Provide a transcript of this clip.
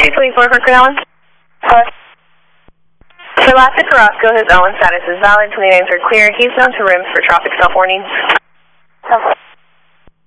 324 for Owens. For Elastic Carrasco, his Owen status is valid. 29 are clear. He's known to rims for traffic stop warnings.